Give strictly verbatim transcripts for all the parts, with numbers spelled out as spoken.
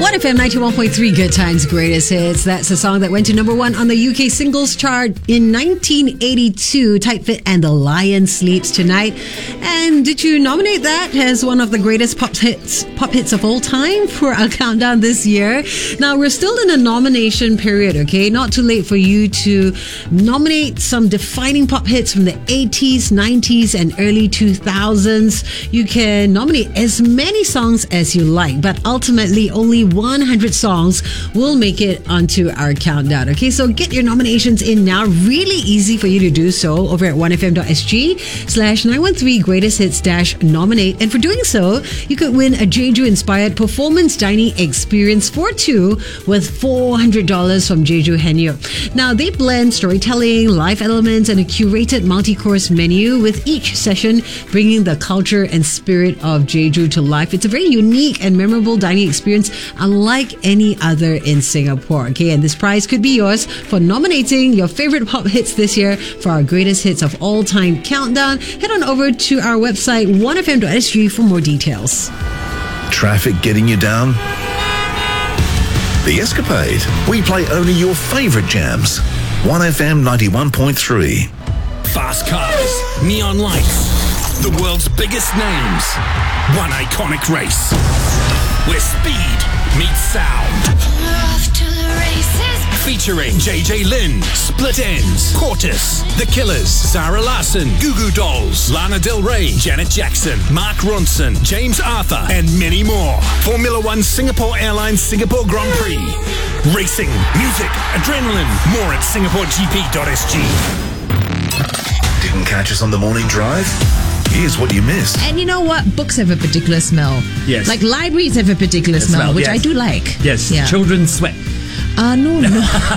one F M ninety-one point three, Good Times, Greatest Hits. That's a song that went to number one on the U K singles chart in nineteen eighty-two. Tight Fit and The Lion Sleeps Tonight. And did you nominate that as one of the greatest pop hits, pop hits of all time for our countdown this year? Now, we're still in a nomination period, okay? Not too late for you to nominate some defining pop hits from the eighties, nineties, and early two thousands. You can nominate as many songs as you like, but ultimately only one hundred songs will make it onto our countdown. Okay, so get your nominations in now. Really easy for you to do so over at one f m dot s g slash nine one three greatest hits dash nominate. And for doing so, you could win a Jeju inspired performance dining experience for two with four hundred dollars from Jeju Henyo. Now, they blend storytelling, live elements, and a curated multi-course menu, with each session bringing the culture and spirit of Jeju to life. It's a very unique and memorable dining experience unlike any other in Singapore. Okay, and this prize could be yours for nominating your favorite pop hits this year for our greatest hits of all time countdown. Head on over to our website one f m dot s g for more details. Traffic getting you down? The Escapade. We play only your favorite jams. one F M ninety-one point three. Fast cars, neon lights, the world's biggest names. One iconic race where speed meets sound. Off to the races. Featuring J J Lin, Split Enz, Cortis, The Killers, Sarah Larson, Goo Goo Dolls, Lana Del Rey, Janet Jackson, Mark Ronson, James Arthur, and many more. Formula One Singapore Airlines Singapore Grand Prix. Racing, music, adrenaline. More at singapore g p dot s g. Didn't catch us on the morning drive? Here's what you missed. And you know what? Books have a particular smell. Yes. Like libraries have a particular smell, smell, which yes. I do like. Yes. Yeah. Children sweat. Uh, no, no.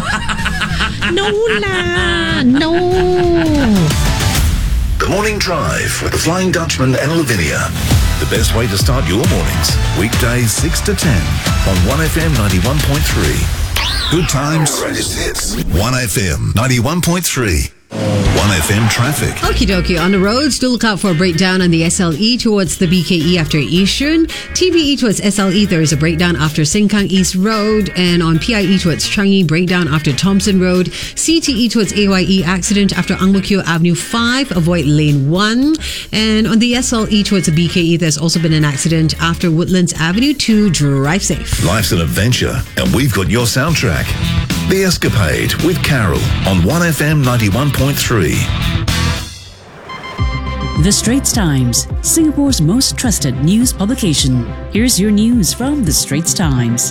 no, la, no. The Morning Drive with the Flying Dutchman and Lavinia. The best way to start your mornings. Weekdays six to ten on one F M ninety-one point three. Good times. Greatest hits. one F M ninety-one point three. one F M traffic. Okie dokie. On the roads, do look out for a breakdown on the S L E towards the B K E after Yishun. T B E towards S L E, there is a breakdown after Sengkang East Road. And on P I E towards Changi, breakdown after Thompson Road. C T E towards A Y E, accident after Ang Mo Kio Avenue five, avoid lane one. And on the S L E towards the B K E, there's also been an accident after Woodlands Avenue two, drive safe. Life's an adventure, and we've got your soundtrack. The Escapade with Carol on one F M ninety-one point three. The Straits Times, Singapore's most trusted news publication. Here's your news from The Straits Times.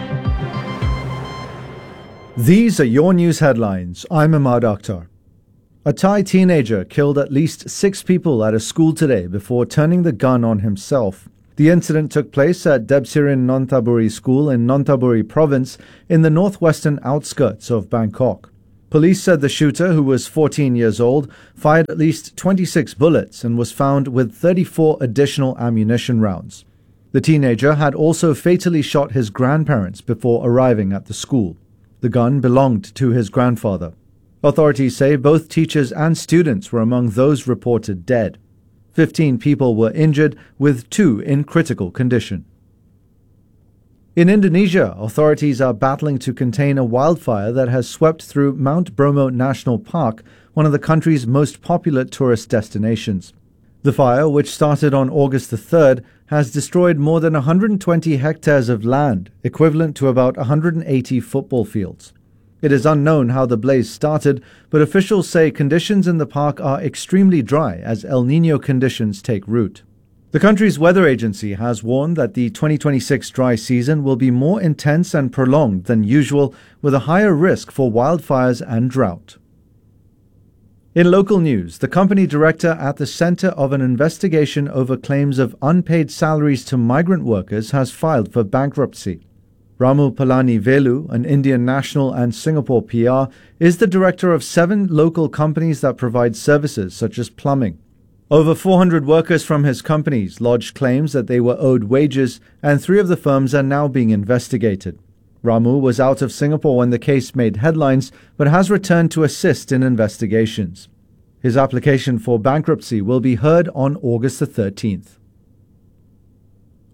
These are your news headlines. I'm Ahmad Akhtar. A Thai teenager killed at least six people at a school today before turning the gun on himself. The incident took place at Debsirin Nonthaburi School in Nonthaburi Province in the northwestern outskirts of Bangkok. Police said the shooter, who was fourteen years old, fired at least twenty-six bullets and was found with thirty-four additional ammunition rounds. The teenager had also fatally shot his grandparents before arriving at the school. The gun belonged to his grandfather. Authorities say both teachers and students were among those reported dead. Fifteen people were injured, with two in critical condition. In Indonesia, authorities are battling to contain a wildfire that has swept through Mount Bromo National Park, one of the country's most popular tourist destinations. The fire, which started on August the third, has destroyed more than one hundred twenty hectares of land, equivalent to about one hundred eighty football fields. It is unknown how the blaze started, but officials say conditions in the park are extremely dry as El Niño conditions take root. The country's weather agency has warned that the twenty twenty-six dry season will be more intense and prolonged than usual, with a higher risk for wildfires and drought. In local news, the company director at the center of an investigation over claims of unpaid salaries to migrant workers has filed for bankruptcy. Ramu Palani Velu, an Indian national and Singapore P R, is the director of seven local companies that provide services such as plumbing. Over four hundred workers from his companies lodged claims that they were owed wages, and three of the firms are now being investigated. Ramu was out of Singapore when the case made headlines, but has returned to assist in investigations. His application for bankruptcy will be heard on August the thirteenth.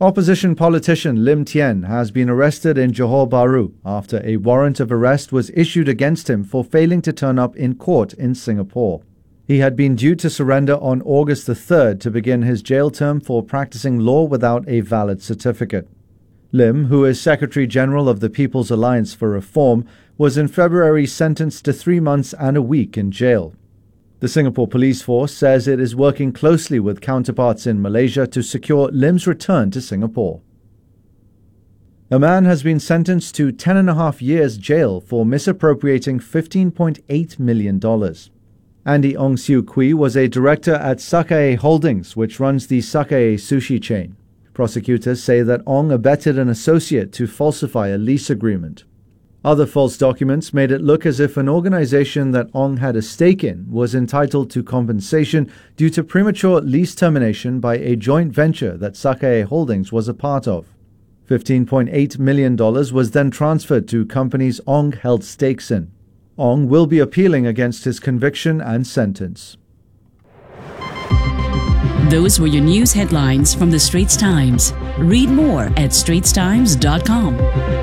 Opposition politician Lim Tien has been arrested in Johor Bahru after a warrant of arrest was issued against him for failing to turn up in court in Singapore. He had been due to surrender on August the third to begin his jail term for practicing law without a valid certificate. Lim, who is Secretary General of the People's Alliance for Reform, was in February sentenced to three months and a week in jail. The Singapore Police Force says it is working closely with counterparts in Malaysia to secure Lim's return to Singapore. A man has been sentenced to ten and a half years jail for misappropriating fifteen point eight million dollars. Andy Ong Siu Kui was a director at Sakae Holdings, which runs the Sakae sushi chain. Prosecutors say that Ong abetted an associate to falsify a lease agreement. Other false documents made it look as if an organization that Ong had a stake in was entitled to compensation due to premature lease termination by a joint venture that Sakae Holdings was a part of. fifteen point eight million dollars was then transferred to companies Ong held stakes in. Ong will be appealing against his conviction and sentence. Those were your news headlines from the Straits Times. Read more at straits times dot com.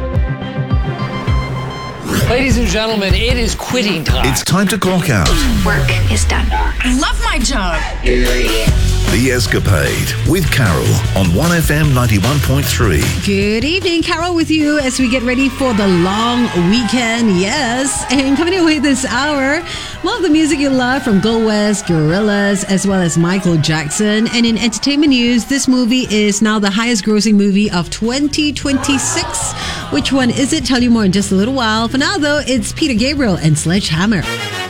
Ladies and gentlemen, it is quitting time. It's time to clock out. Work is done. I love my job. The Escapade with Carol on one F M ninety-one point three. Good evening, Carol with you as we get ready for the long weekend. Yes, and coming away this hour, more of the music you love from Go West, Gorillaz, as well as Michael Jackson. And in entertainment news, this movie is now the highest grossing movie of twenty twenty-six. Which one is it? Tell you more in just a little while. For now, though, it's Peter Gabriel and Sledgehammer.